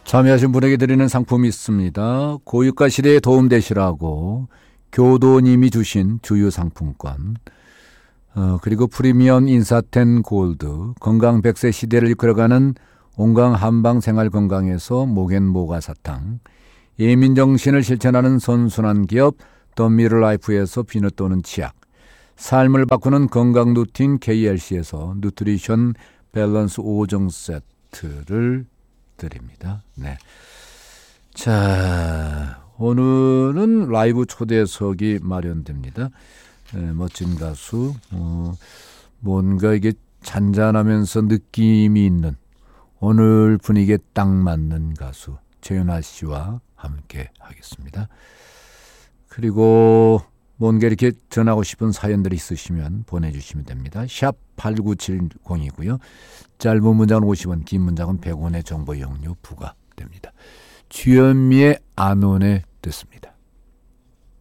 참여하신 분에게 드리는 상품이 있습니다. 고유가 시대에 도움되시라고 교도님이 주신 주유상품권, 그리고 프리미엄 인사텐 골드, 건강 100세 시대를 이끌어가는 온강 한방 생활 건강에서 목앤모가 사탕, 예민정신을 실천하는 선순환 기업 더 미러라이프에서 비누 또는 치약, 삶을 바꾸는 건강 루틴 KLC에서 누트리션 밸런스 5종 세트를 드립니다. 네. 자, 오늘은 라이브 초대석이 마련됩니다. 멋진 가수, 뭔가 이게 잔잔하면서 느낌이 있는 오늘 분위기에 딱 맞는 가수 최윤아 씨와 함께 하겠습니다. 그리고 뭔가 이렇게 전하고 싶은 사연들이 있으시면 보내주시면 됩니다. 샵 8970이고요. 짧은 문장은 50원, 긴 문장은 100원의 정보 이용료 부과됩니다. 주현미의 안온에 듣습니다.